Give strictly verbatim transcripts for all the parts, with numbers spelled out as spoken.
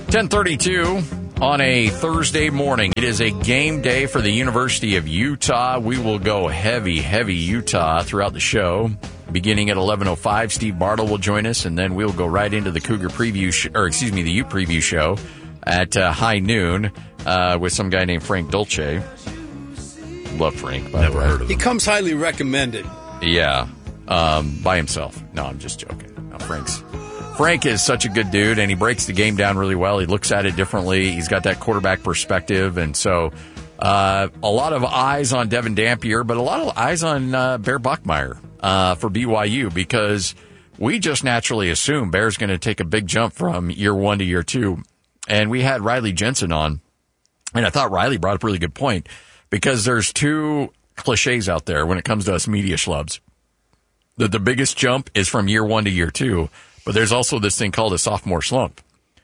ten thirty-two on a Thursday morning. It is a game day for the University of Utah. We will go heavy, heavy Utah throughout the show. Beginning at eleven oh five, Steve Bartle will join us, and then we'll go right into the Cougar preview, sh- or excuse me, the Ute preview show at uh, high noon uh, with some guy named Frank Dolce. Love Frank, by Never the way. heard of him. He comes highly recommended. Yeah, um, by himself. No, I'm just joking. No, Frank's Frank is such a good dude, and he breaks the game down really well. He looks at it differently. He's got that quarterback perspective, and so uh, a lot of eyes on Devin Dampier, but a lot of eyes on uh, Bear Bachmeier uh, for B Y U, because we just naturally assume Bear's going to take a big jump from year one to year two. And we had Riley Jensen on, and I thought Riley brought up a really good point, because there's two cliches out there when it comes to us media schlubs. That the biggest jump is from year one to year two. But there's also this thing called a sophomore slump.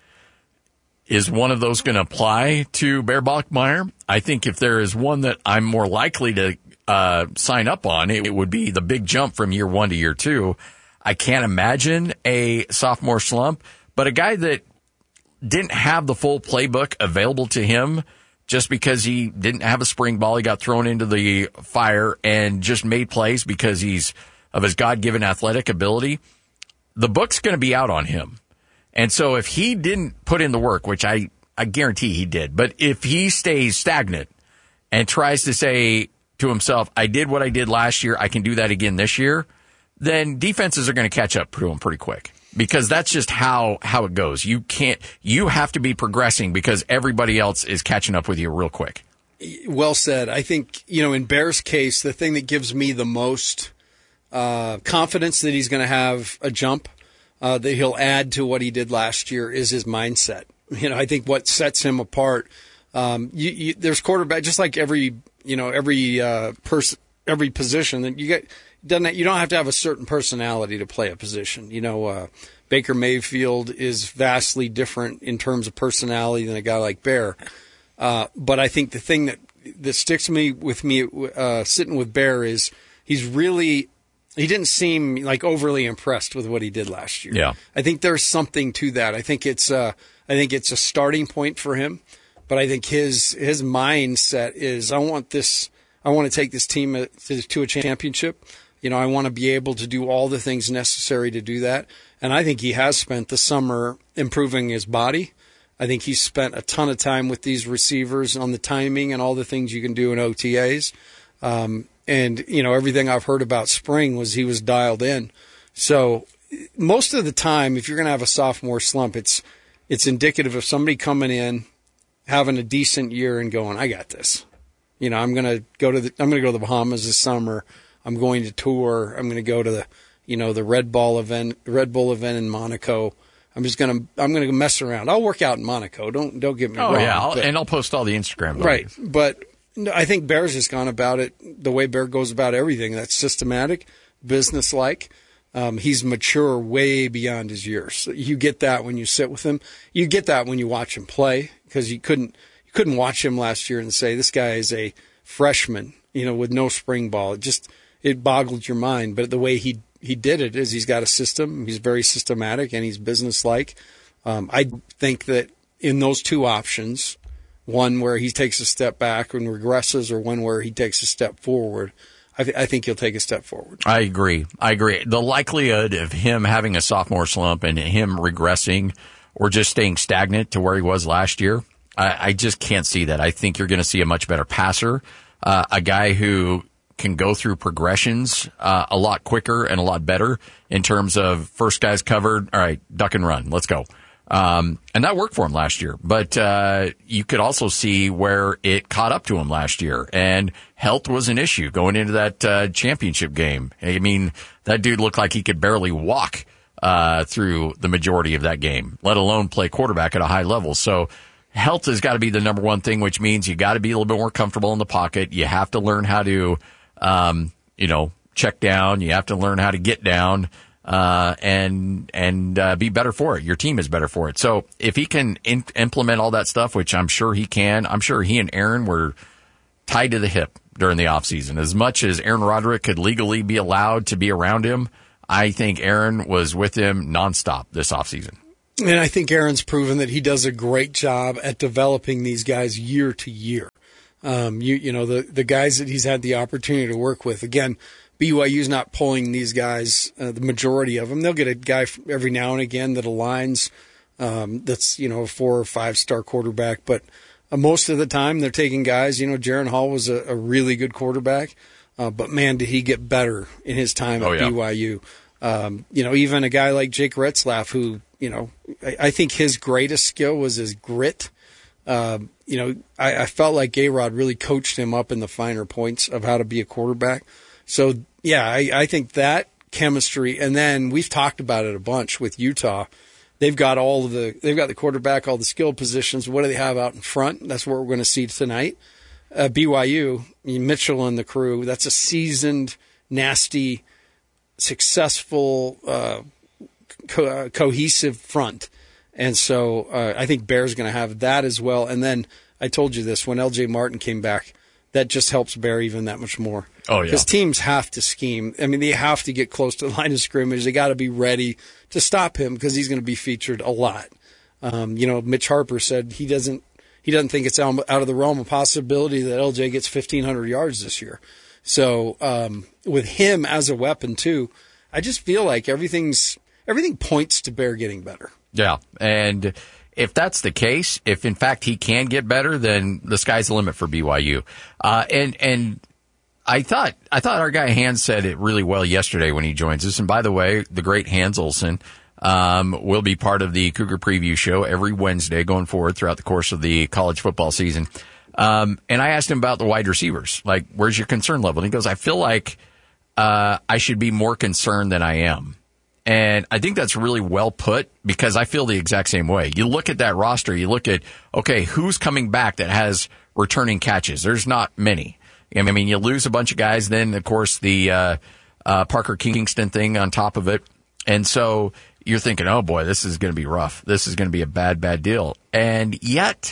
Is one of those going to apply to Bear Bachmeier? I think if there is one that I'm more likely to uh, sign up on, it would be the big jump from year one to year two. I can't imagine a sophomore slump, but a guy that didn't have the full playbook available to him just because he didn't have a spring ball, he got thrown into the fire and just made plays because he's of his God-given athletic ability. The book's going to be out on him. And so if he didn't put in the work, which I, I guarantee he did, but if he stays stagnant and tries to say to himself, I did what I did last year, I can do that again this year, then defenses are going to catch up to him pretty quick. Because that's just how, how it goes. You can't, you have to be progressing because everybody else is catching up with you real quick. Well said. I think, you know, in Bear's case, the thing that gives me the most Uh, confidence that he's going to have a jump uh, that he'll add to what he did last year is his mindset. You know, I think what sets him apart. Um, you, you, there's quarterback, just like every you know every uh, person, every position that you get. Doesn't you don't have to have a certain personality to play a position. You know, uh, Baker Mayfield is vastly different in terms of personality than a guy like Bear. Uh, but I think the thing that that sticks me with me uh, sitting with Bear is he's really. He didn't seem like overly impressed with what he did last year. Yeah. I think there's something to that. I think it's uh, I think it's a starting point for him, but I think his his mindset is I want this I want to take this team to, to a championship. You know, I want to be able to do all the things necessary to do that. And I think he has spent the summer improving his body. I think he's spent a ton of time with these receivers on the timing and all the things you can do in O T As. Um, And, you know, everything I've heard about spring was he was dialed in. So most of the time, if you're going to have a sophomore slump, it's it's indicative of somebody coming in, having a decent year and going, I got this. You know, I'm going to go to the, I'm going to go to the Bahamas this summer. I'm going to tour. I'm going to go to the, you know, the Red Bull event, Red Bull event in Monaco. I'm just going to, I'm going to mess around. I'll work out in Monaco. Don't, don't get me oh, wrong. Oh yeah. I'll, but, and I'll post all the Instagram. Right. But, no, I think Bear's just gone about it the way Bear goes about everything. That's systematic, business-like. Um, he's mature way beyond his years. You get that when you sit with him. You get that when you watch him play, because you couldn't you couldn't watch him last year and say this guy is a freshman, you know, with no spring ball. It just it boggled your mind. But the way he he did it is he's got a system. He's very systematic and he's business-like. Um, I think that in those two options, one where he takes a step back and regresses, or one where he takes a step forward, I, th- I think he'll take a step forward. I agree. I agree. The likelihood of him having a sophomore slump and him regressing or just staying stagnant to where he was last year, I, I just can't see that. I think you're going to see a much better passer, uh, a guy who can go through progressions uh, a lot quicker and a lot better in terms of first guys covered. All right, duck and run. Let's go. Um, and that worked for him last year, but, uh, you could also see where it caught up to him last year, and health was an issue going into that, uh, championship game. I mean, that dude looked like he could barely walk, uh, through the majority of that game, let alone play quarterback at a high level. So health has got to be the number one thing, which means you got to be a little bit more comfortable in the pocket. You have to learn how to, um, you know, check down. You have to learn how to get down. Uh, and, and, uh, be better for it. Your team is better for it. So if he can in- implement all that stuff, which I'm sure he can, I'm sure he and Aaron were tied to the hip during the offseason. As much as Aaron Roderick could legally be allowed to be around him, I think Aaron was with him nonstop this offseason. And I think Aaron's proven that he does a great job at developing these guys year to year. Um, you, you know, the, the guys that he's had the opportunity to work with, again, B Y U's not pulling these guys, uh, the majority of them. They'll get a guy every now and again that aligns, um, that's, you know, a four or five star quarterback. But uh, most of the time they're taking guys, you know, Jaron Hall was a, a really good quarterback. Uh, but man, did he get better in his time at oh, yeah. B Y U. Um, you know, even a guy like Jake Retzlaff, who, you know, I, I think his greatest skill was his grit. Um, you know, I, I felt like A-Rod really coached him up in the finer points of how to be a quarterback. So, yeah, I, I think that chemistry, and then we've talked about it a bunch with Utah. They've got all of the, they've got the quarterback, all the skill positions. What do they have out in front? That's what we're going to see tonight. Uh, B Y U, Mitchell and the crew, that's a seasoned, nasty, successful, uh, co- uh, cohesive front. And so uh, I think Bear's going to have that as well. And then I told you this, when L J Martin came back, that just helps Bear even that much more. Oh, yeah. Because teams have to scheme. I mean, they have to get close to the line of scrimmage. They got to be ready to stop him because he's going to be featured a lot. Um, you know, Mitch Harper said he doesn't he doesn't think it's out of the realm of possibility that L J gets fifteen hundred yards this year. So um, with him as a weapon, too, I just feel like everything's everything points to Bear getting better. Yeah, and if that's the case, if in fact he can get better, then the sky's the limit for B Y U. Uh, and and I thought I thought our guy Hans said it really well yesterday when he joins us. And by the way, the great Hans Olsen um, will be part of the Cougar Preview Show every Wednesday going forward throughout the course of the college football season. Um, and I asked him about the wide receivers, like, where's your concern level? And he goes, I feel like uh, I should be more concerned than I am. And I think that's really well put because I feel the exact same way. You look at that roster, you look at, okay, who's coming back that has returning catches? There's not many. I mean, you lose a bunch of guys, then, of course, the uh, uh, Parker Kingston thing on top of it. And so you're thinking, oh, boy, this is going to be rough. This is going to be a bad, bad deal. And yet,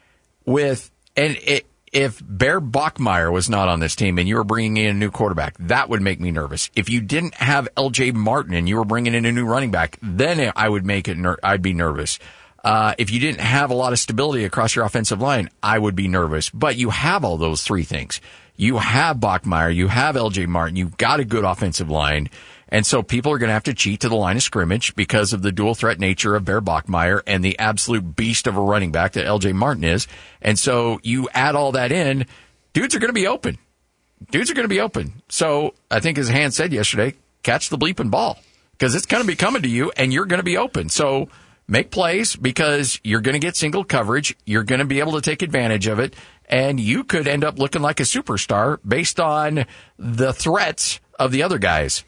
with and it, if Bear Bachmeier was not on this team and you were bringing in a new quarterback, that would make me nervous. If you didn't have L J Martin and you were bringing in a new running back, then I would make it. Ner- I'd be nervous. Uh, if you didn't have a lot of stability across your offensive line, I would be nervous. But you have all those three things. You have Bachmeier, you have L J Martin, you've got a good offensive line. And so people are going to have to cheat to the line of scrimmage because of the dual threat nature of Bear Bachmeier and the absolute beast of a running back that L J Martin is. And so you add all that in, dudes are going to be open. Dudes are going to be open. So I think as Hans said yesterday, catch the bleeping ball because it's going to be coming to you and you're going to be open. So make plays because you're going to get single coverage. You're going to be able to take advantage of it. And you could end up looking like a superstar based on the threats of the other guys.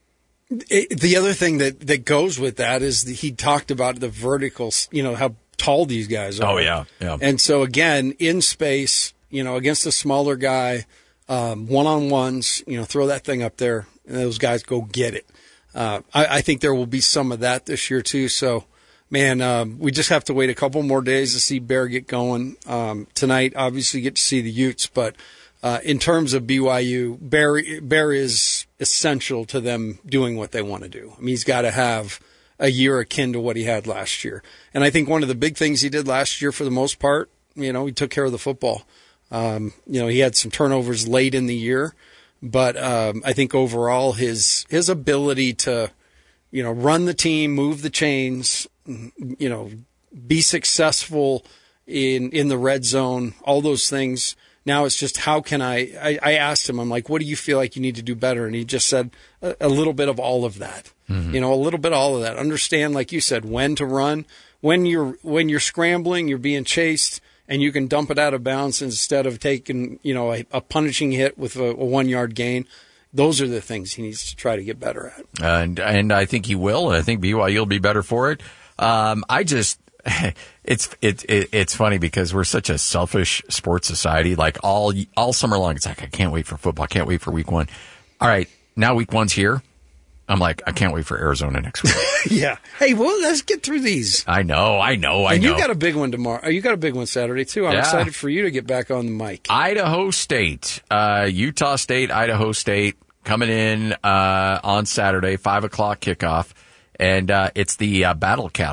It, the other thing that, that goes with that is the, he talked about the verticals, you know, how tall these guys are. Oh, yeah, yeah. And so, again, in space, you know, against a smaller guy, um, one-on-ones, you know, throw that thing up there, and those guys go get it. Uh, I, I think there will be some of that this year, too. So, man, um, we just have to wait a couple more days to see Bear get going. Um, tonight, obviously, get to see the Utes, but uh, in terms of B Y U, Bear, Bear is essential to them doing what they want to do. I mean, he's got to have a year akin to what he had last year. And I think one of the big things he did last year for the most part, you know, he took care of the football. Um, you know, he had some turnovers late in the year, but um, I think overall his his ability to, you know, run the team, move the chains, you know, be successful in in the red zone, all those things. Now it's just how can I, I, I asked him, I'm like, what do you feel like you need to do better? And he just said a, a little bit of all of that, mm-hmm. you know, a little bit of all of that. Understand, like you said, when to run, when you're, when you're scrambling, you're being chased and you can dump it out of bounds instead of taking, you know, a, a punishing hit with a, a one yard gain. Those are the things he needs to try to get better at. And, and I think he will. And I think B Y U will be better for it. Um, I just, It's it, it it's funny because we're such a selfish sports society. Like all all summer long, it's like I can't wait for football. I can't wait for week one. All right, now week one's here. I'm like I can't wait for Arizona next week. Yeah. Hey, well, let's get through these. I know, I know, I and know. And you got a big one tomorrow. You got a big one Saturday too. I'm yeah. excited for you to get back on the mic. Idaho State, uh, Utah State, Idaho State coming in uh, on Saturday, five o'clock kickoff, and uh, it's the uh, Battle Cattle.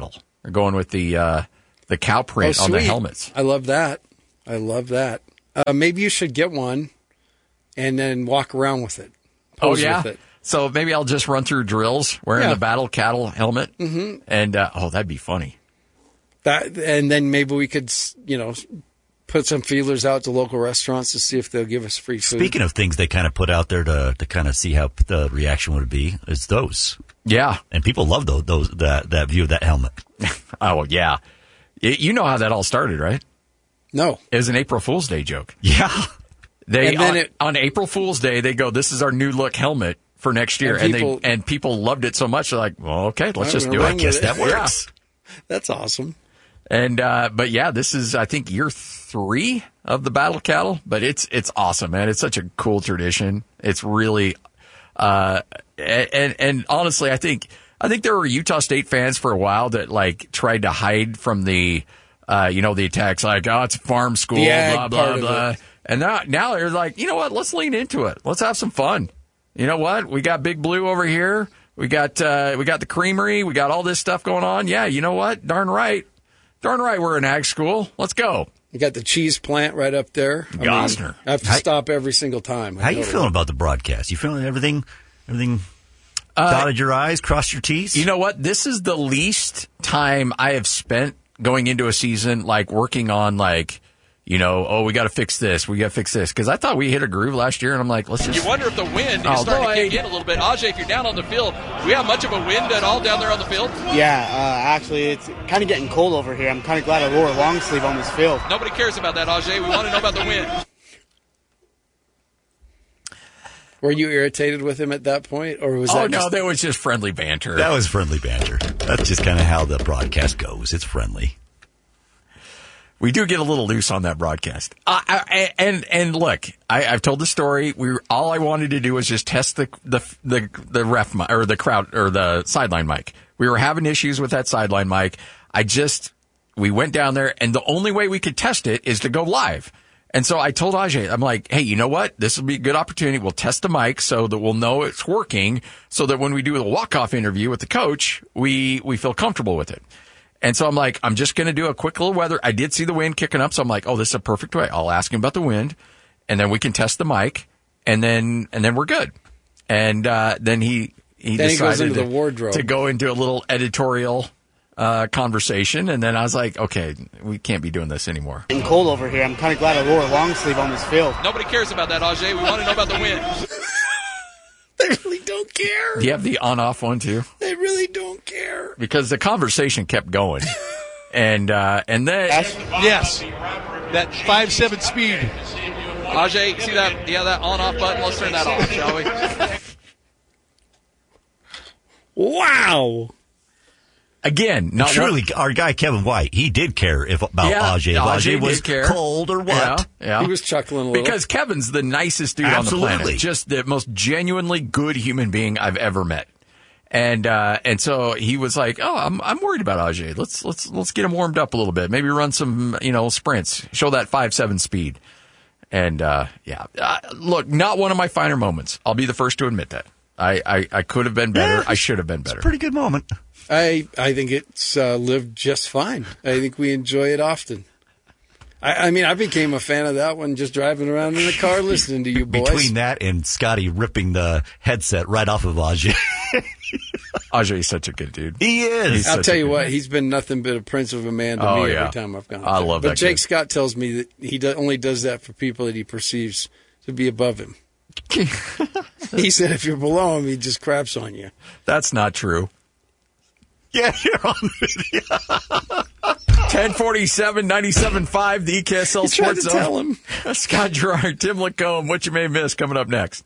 They're going with the uh, the cow print oh, on the sweet. helmets. I love that. I love that. Uh, maybe you should get one and then walk around with it. Pose oh, yeah? With it. So maybe I'll just run through drills wearing Yeah. the Battle Cattle helmet. Mm-hmm. And, uh, oh, that'd be funny. That, and then maybe we could, you know, put some feelers out to local restaurants to see if they'll give us free food. Speaking of things they kind of put out there to to kind of see how the reaction would be, it's those. Yeah. And people love those, those that that view of that helmet. Oh, yeah. Y- You know how that all started, right? No. It was an April Fool's Day joke. Yeah. They And then on, it- on April Fool's Day, they go, this is our new look helmet for next year. And And, people- they and people loved it so much, they're like, well, okay, let's I'm just gonna do run it. with Guess it. that works. That's awesome. And, uh, but yeah, this is, I think, year three of the Battle Cattle, but it's, it's awesome, man. It's such a cool tradition. It's really, uh, and, and honestly, I think, I think there were Utah State fans for a while that like tried to hide from the, uh, you know, the attacks like, oh, it's a farm school, The ag blah, blah, part of blah. it. And now, now they're like, you know what? Let's lean into it. Let's have some fun. You know what? We got Big Blue over here. We got, uh, we got the creamery. We got all this stuff going on. Yeah. You know what? Darn right. Darn right, we're in ag school. Let's go. You got the cheese plant right up there. I mean, Gosner. I have to How- stop every single time. I How you go to feeling it. about the broadcast? You feeling everything? Everything dotted your I's, crossed your T's? You know what? This is the least time I have spent going into a season, like working on like, you know, oh, we got to fix this. We got to fix this. Because I thought we hit a groove last year, and I'm like, let's just. You wonder if the wind Oh, is starting boy. to kick in a little bit. Ajay, if you're down on the field, do we have much of a wind at all down there on the field? Yeah, uh, actually, it's kind of getting cold over here. I'm kind of glad I wore a long sleeve on this field. Nobody cares about that, Ajay. We want to know about the wind. Were you irritated with him at that point, or was Oh, that no, just that was just friendly banter. That was friendly banter. That's just kind of how the broadcast goes. It's friendly. We do get a little loose on that broadcast. I, I, and and look, I, I've told the story. We were, all I wanted to do was just test the the the, the ref mi- or the crowd or the sideline mic. We were having issues with that sideline mic. I just we went down there, and the only way we could test it is to go live. And so I told Ajay, I'm like, hey, you know what? This will be a good opportunity. We'll test the mic so that we'll know it's working, so that when we do the walk-off interview with the coach, we we feel comfortable with it. And so I'm like, I'm just going to do a quick little weather. I did see the wind kicking up, so I'm like, oh, this is a perfect way. I'll ask him about the wind, and then we can test the mic, and then and then we're good. And uh, then he he Then he decided goes into to, the wardrobe. to go into a little editorial uh, conversation, and then I was like, okay, we can't be doing this anymore. Getting cold over here. I'm kind of glad I wore a long sleeve on this field. Nobody cares about that, Ajay. We want to know about the wind. They really don't care. Do you have the on-off one too? They really don't care. Because the conversation kept going, and uh, and then Yes. That five seven speed. Ajay, see that? Yeah, that on-off button. Let's turn that off, shall we? Wow. again, not Surely, our guy Kevin White, he did care if about Yeah, Ajay. If Ajay Ajay was did care. cold or what? Yeah, yeah. He was chuckling a little. Because Kevin's the nicest dude Absolutely. on the planet. Just the most genuinely good human being I've ever met. And uh and so he was like, "Oh, I'm I'm worried about Ajay. Let's let's let's get him warmed up a little bit. Maybe run some, you know, sprints. Show that five seven speed." And uh yeah, uh, look, not one of my finer moments. I'll be the first to admit that. I I, I could have been better. Yeah, I should have been better. Pretty good moment. I I think it's uh, lived just fine. I think we enjoy it often. I, I mean, I became a fan of that one just driving around in the car listening to you boys. Between that and Scotty ripping the headset right off of Ajay. Ajay's such a good dude. He is. He's I'll such tell a you good what, dude. he's been nothing but a prince of a man to Oh, me yeah. every time I've gone. I there. love but that Jake kid. Scott tells me that he do, only does that for people that he perceives to be above him. He said if you're below him, he just craps on you. That's not true. Yeah, you're on video. ten forty-seven, ninety-seven point five, the E K S L He tried Sports to Zone. tell him. Scott Gerard, Tim Lacombe, what you may miss coming up next.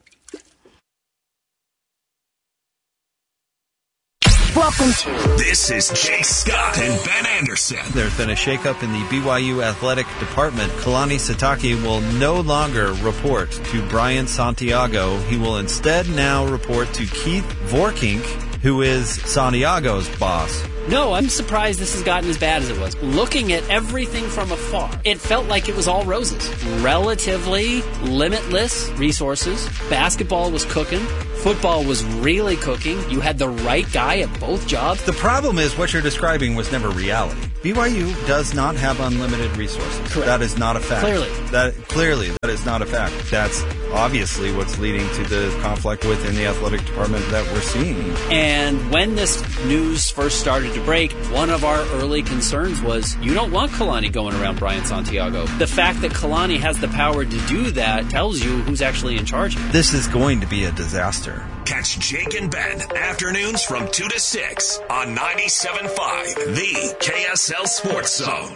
Welcome to This is Jake Scott and Ben Anderson. There's been a shakeup in the B Y U athletic department. Kalani Sitake will no longer report to Brian Santiago. He will instead now report to Keith Vorkink, who is Santiago's boss. No, I'm surprised this has gotten as bad as it was. Looking at everything from afar, it felt like it was all roses. Relatively limitless resources. Basketball was cooking. Football was really cooking. You had the right guy at both jobs. The problem is what you're describing was never reality. B Y U does not have unlimited resources. Correct. That is not a fact. Clearly. That clearly that is not a fact. That's obviously what's leading to the conflict within the athletic department that we're seeing. And when this news first started to break, one of our early concerns was you don't want Kalani going around Brian Santiago. The fact that Kalani has the power to do that tells you who's actually in charge. This is going to be a disaster. Catch Jake and Ben afternoons from two to six on ninety-seven point five, the K S L Sports Zone.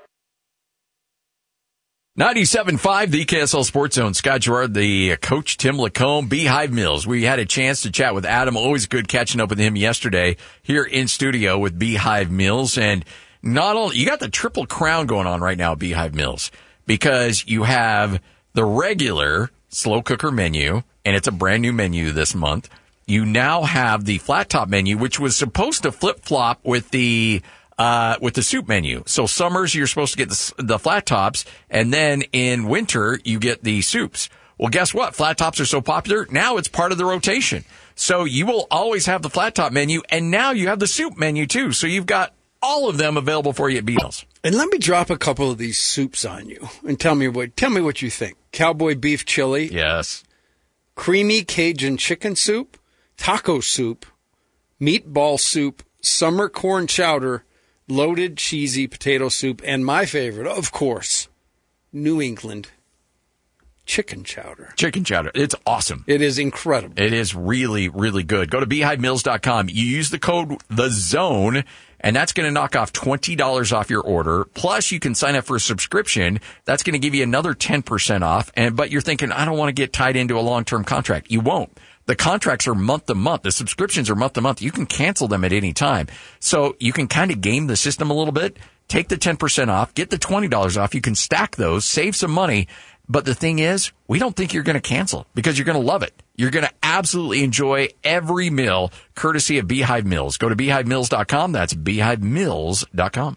ninety-seven point five, the K S L Sports Zone. Scott Gerard, the coach, Tim Lacombe, Beehive Mills. We had a chance to chat with Adam. Always good catching up with him yesterday here in studio with Beehive Mills. And not only, you got the triple crown going on right now at Beehive Mills because you have the regular slow cooker menu, and it's a brand new menu this month. You now have the flat top menu, which was supposed to flip flop with the uh with the soup menu. So summers you're supposed to get the, the flat tops, and then in winter you get the soups. Well, guess what? Flat tops are so popular now it's part of the rotation. So you will always have the flat top menu, and now you have the soup menu too. So you've got all of them available for you at Beatles. And let me drop a couple of these soups on you and tell me what tell me what you think. Cowboy beef chili. Yes. Creamy Cajun chicken soup, taco soup, meatball soup, summer corn chowder, loaded cheesy potato soup, and my favorite, of course, New England chicken chowder. Chicken chowder. It's awesome. It is incredible. It is really, really good. Go to beehive mills dot com. You use the code The Zone, and that's going to knock off twenty dollars off your order. Plus, you can sign up for a subscription. That's going to give you another ten percent off. And but you're thinking, I don't want to get tied into a long-term contract. You won't. The contracts are month to month. The subscriptions are month to month. You can cancel them at any time. So you can kind of game the system a little bit. Take the ten percent off. Get the twenty dollars off. You can stack those. Save some money. But the thing is, we don't think you're going to cancel because you're going to love it. You're going to absolutely enjoy every meal courtesy of Beehive Mills. Go to beehive mills dot com. That's beehive mills dot com.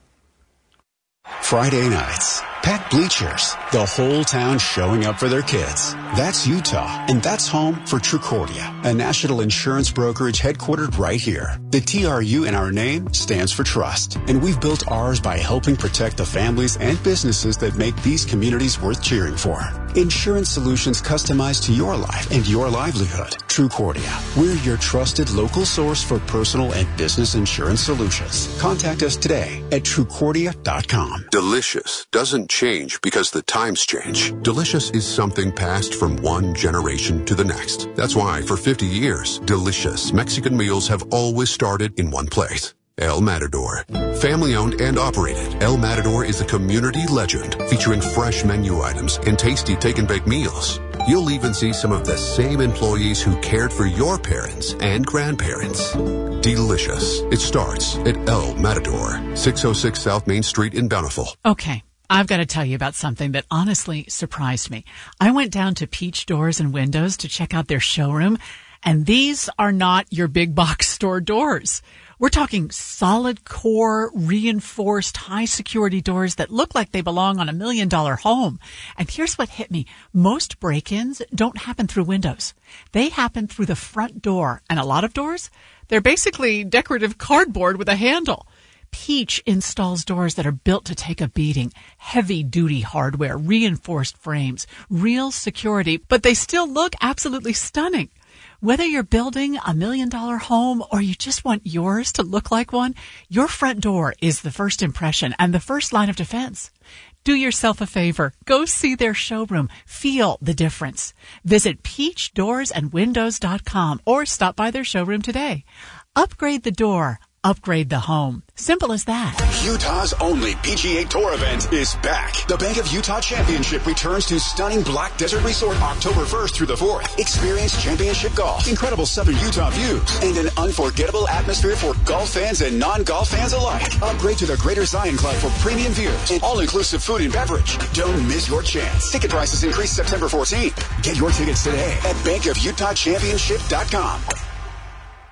Friday nights, packed bleachers, the whole town showing up for their kids. That's Utah, and that's home for Trucordia, a national insurance brokerage headquartered right here. The T R U in our name stands for trust, and we've built ours by helping protect the families and businesses that make these communities worth cheering for. Insurance solutions customized to your life and your livelihood. Trucordia, we're your trusted local source for personal and business insurance solutions. Contact us today at trucordia dot com. Delicious doesn't change because the times change. Delicious is something passed from one generation to the next. That's why for fifty years, delicious Mexican meals have always started in one place. El Matador. Family owned and operated, El Matador is a community legend featuring fresh menu items and tasty take and bake meals. You'll even see some of the same employees who cared for your parents and grandparents. Delicious. It starts at El Matador, six oh six South Main Street in Bountiful. Okay, I've got to tell you about something that honestly surprised me. I went down to Peach Doors and Windows to check out their showroom, and these are not your big box store doors. We're talking solid core, reinforced, high security doors that look like they belong on a million dollar home. And here's what hit me. Most break-ins don't happen through windows. They happen through the front door. And a lot of doors, they're basically decorative cardboard with a handle. Peach installs doors that are built to take a beating. Heavy-duty hardware, reinforced frames, real security, but they still look absolutely stunning. Whether you're building a million-dollar home or you just want yours to look like one, your front door is the first impression and the first line of defense. Do yourself a favor. Go see their showroom. Feel the difference. Visit peach doors and windows dot com or stop by their showroom today. Upgrade the door. Upgrade the home. Simple as that. Utah's only P G A Tour event is back. The Bank of Utah Championship returns to stunning Black Desert Resort October first through the fourth. Experience championship golf, incredible southern Utah views, and an unforgettable atmosphere for golf fans and non-golf fans alike. Upgrade to the Greater Zion Club for premium views and all-inclusive food and beverage. Don't miss your chance. Ticket prices increase September fourteenth. Get your tickets today at bank of utah championship dot com.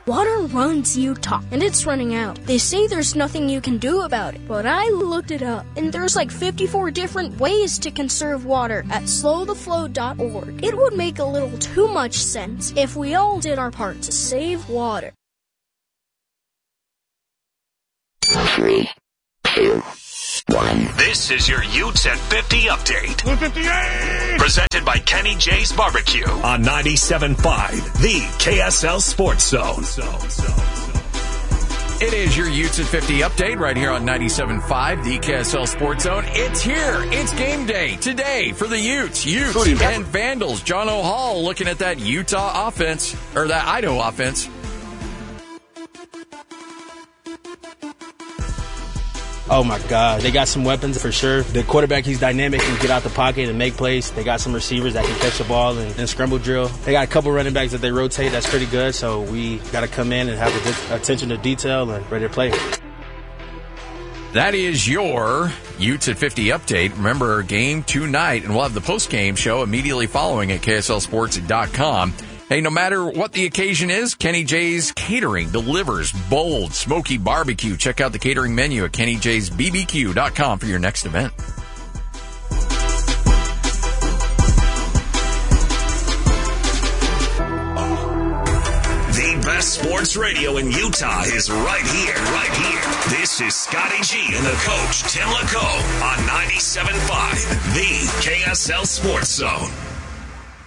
Water runs Utah, and it's running out. They say there's nothing you can do about it, but I looked it up, and there's like fifty-four different ways to conserve water at slow the flow dot org. It would make a little too much sense if we all did our part to save water. Three, two, one. This is your Utes at fifty update. one fifty-eight! Presented by Kenny J's Barbecue on ninety-seven point five, the K S L Sports Zone. It is your Utes at fifty update right here on ninety-seven point five, the K S L Sports Zone. It's here. It's game day today for the Utes. Utes and Vandals. John O'Hall looking at that Utah offense, or that Idaho offense. Oh, my God. They got some weapons for sure. The quarterback, he's dynamic, can get out the pocket and make plays. They got some receivers that can catch the ball and, and scramble drill. They got a couple running backs that they rotate. That's pretty good. So we got to come in and have a attention to detail and ready to play. That is your Utes at fifty update. Remember, game tonight, and we'll have the post-game show immediately following at K S L sports dot com. Hey, no matter what the occasion is, Kenny J's Catering delivers bold, smoky barbecue. Check out the catering menu at kenny j's b b q dot com for your next event. The best sports radio in Utah is right here, right here. This is Scotty G and the coach, Tim LaCoe, on ninety-seven point five, the K S L Sports Zone.